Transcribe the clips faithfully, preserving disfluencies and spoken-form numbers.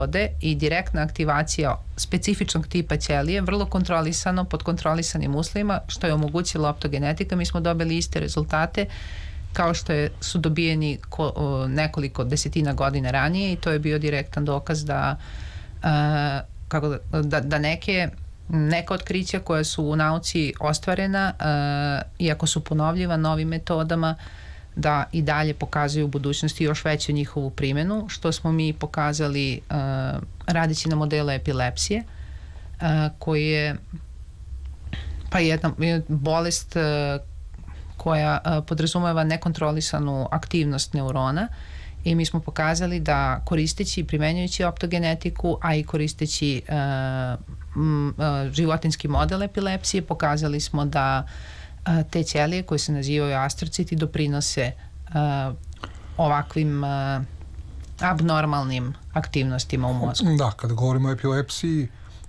i direktna aktivacija specifičnog tipa ćelije, vrlo kontrolisano, pod kontrolisanim uslovima, što je omogućila optogenetika. Mi smo dobili iste rezultate kao što je, su dobijeni ko, o, nekoliko desetina godina ranije i to je bio direktan dokaz da, a, kako da, da neke neka otkrića koja su u nauci ostvarena, a, iako su ponovljiva novim metodama, da i dalje pokazuju u budućnosti još veću njihovu primjenu, što smo mi pokazali uh, radeći na modelu epilepsije, uh, koji je pa jedna bolest uh, koja uh, podrazumeva nekontrolisanu aktivnost neurona i mi smo pokazali da koristeći i primenjujući optogenetiku, a i koristeći uh, m, uh, životinski model epilepsije, pokazali smo da te ćelije koje se nazivaju astrociti doprinose uh, ovakvim uh, abnormalnim aktivnostima u mozgu. Da, kada govorimo o epilepsiji,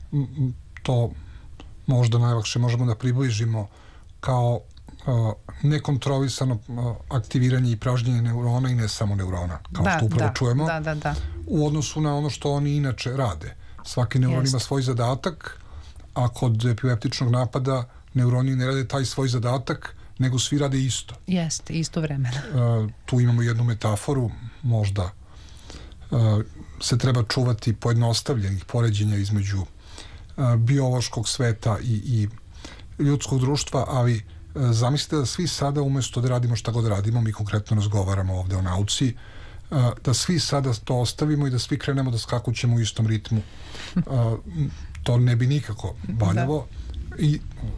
to možda najlakše možemo da približimo kao uh, nekontrolisano uh, aktiviranje i pražnjenje neurona i ne samo neurona, kao da, što upravo da, čujemo, da, da, da. u odnosu na ono što oni inače rade. Svaki neuron Jest. ima svoj zadatak, a kod epileptičnog napada neuroni ne rade taj svoj zadatak, nego svi rade isto. Jeste, isto vremena. Uh, tu imamo jednu metaforu, možda uh, se treba čuvati pojednostavljenih poređenja između uh, biološkog sveta i, i ljudskog društva, ali uh, zamislite da svi sada, umesto da radimo šta god radimo, mi konkretno razgovaramo ovde o nauci, uh, da svi sada to ostavimo i da svi krenemo da skakućemo u istom ritmu. Uh, to ne bi nikako valjavo. Da. I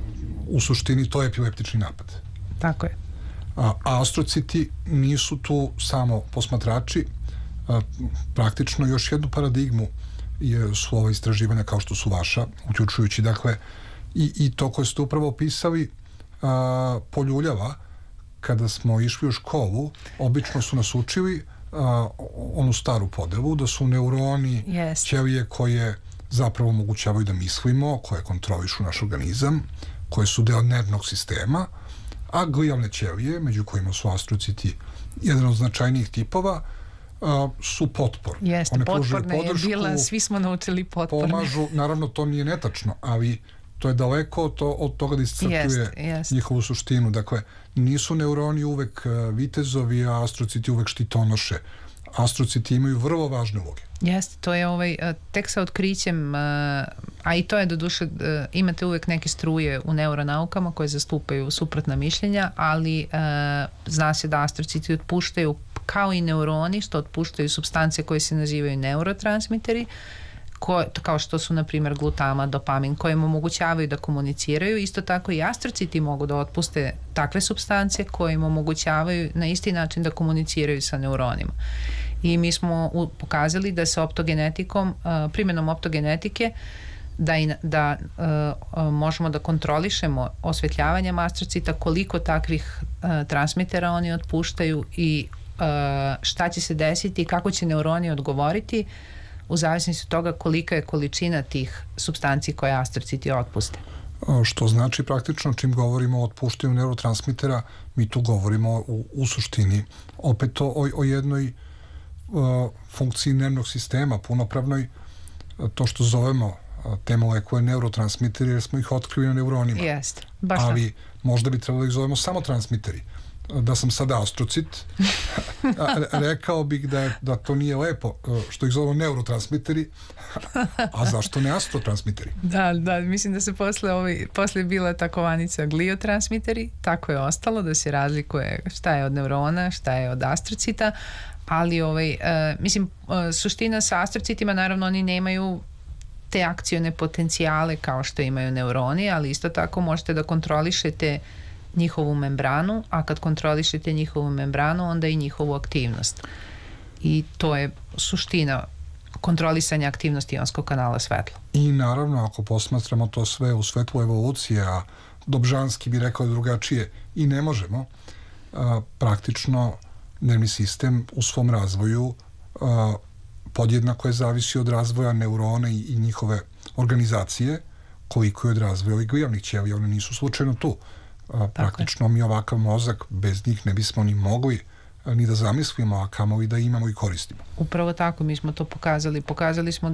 u suštini to je epileptični napad. Tako je. A astrociti nisu tu samo posmatrači, a, praktično još jednu paradigmu je, su ova istraživanja kao što su vaša, uključujući dakle i, i to koje ste upravo opisali a, poljuljava. Kada smo išli u školu, obično su nas učili a, onu staru podelu, da su neuroni yes. ćelije koje zapravo omogućavaju da mislimo, koje kontrolišu naš organizam, koje su deo nervnog sistema, a glijalne ćelije, među kojima su astrociti jedan od značajnijih tipova, a, su potpor. Jeste, one potporne podršku, je bila, svi smo naučili potporne. Pomažu, naravno to nije netačno, ali to je daleko od, to, od toga da iscrpljuje jest, jest. njihovu suštinu. Dakle, nisu neuroni uvek vitezovi, a astrociti uvek štitonoše. Astrociti imaju vrlo važne uloge. Jeste, to je ovaj, tek sa otkrićem, a i to je do duše, imate uvek neke struje u neuronaukama koje zastupaju suprotna mišljenja, ali zna se da astrociti otpuštaju, kao i neuroni, što otpuštaju supstance koje se nazivaju neurotransmiteri, ko, kao što su, na primjer, glutama, dopamin, koje im omogućavaju da komuniciraju. Isto tako i astrociti mogu da otpuste takve supstance koje im omogućavaju na isti način da komuniciraju sa neuronima. I mi smo u, pokazali da se optogenetikom, uh, primjenom optogenetike, da, i, da uh, možemo da kontrolišemo osvetljavanjem astrocita, koliko takvih uh, transmitera oni otpuštaju i uh, šta će se desiti i kako će neuroni odgovoriti u zavisnosti od toga kolika je količina tih supstanci koje astrociti otpuste. Što znači praktično čim govorimo o otpuštanju neurotransmitera, mi tu govorimo u, u suštini opet o, o jednoj uh, funkciji nervnog sistema punopravnoj, to što zovemo uh, te molekule neurotransmiteri, jer smo ih otkrili na neuronima. Jeste, baš ali da. Možda bi trebalo da ih zovemo samo transmiteri. Da sam sada astrocit, rekao bih da, je, da to nije lepo što ih zovemo neurotransmiteri, a zašto ne astrotransmiteri? Da, da, mislim da se posle, ovaj, posle je bila ta kovanica gliotransmiteri, tako je ostalo da se razlikuje šta je od neurona, šta je od astrocita, ali ovaj, uh, mislim, uh, suština sa astrocitima, naravno oni nemaju te akcione potencijale kao što imaju neuroni, ali isto tako možete da kontrolišete njihovu membranu, a kad kontrolišete njihovu membranu, onda i njihovu aktivnost. I to je suština kontrolisanja aktivnosti ionskog kanala svetla. I naravno, ako posmatramo to sve u svetlu evolucije, a Dobžanski bi rekao drugačije, i ne možemo, a, praktično nervni sistem u svom razvoju a, podjednako je zavisi od razvoja neurona i, i njihove organizacije, koliko je od razvoja ovih glijavnih ćelija, one nisu slučajno tu. A, praktično mi ovakav mozak, bez njih ne bismo ni mogli ni da zamislimo, a kamoli da imamo i koristimo. Upravo tako, mi smo to pokazali. Pokazali smo